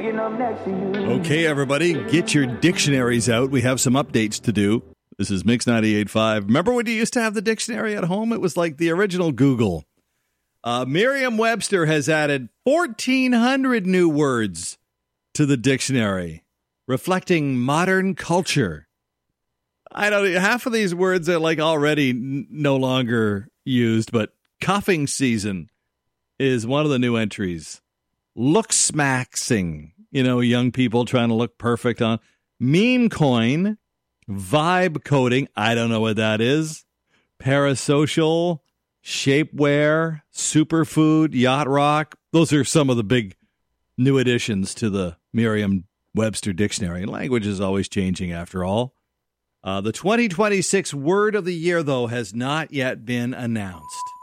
waking up next to you. Okay, everybody, get your dictionaries out. We have some updates to do. This is Mix 98.5. Remember when you used to have the dictionary at home? It was like the original Google. Merriam-Webster has added 1,400 new words to the dictionary, reflecting modern culture. I don't know, half of these words are like already no longer used, but cuffing season is one of the new entries. Look-smaxing, young people trying to look perfect on. Meme coin, vibe coding, I don't know what that is. Parasocial, shapewear, superfood, yacht rock. Those are some of the big new additions to the Merriam-Webster dictionary. Language is always changing after all. The 2026 word of the year, though, has not yet been announced.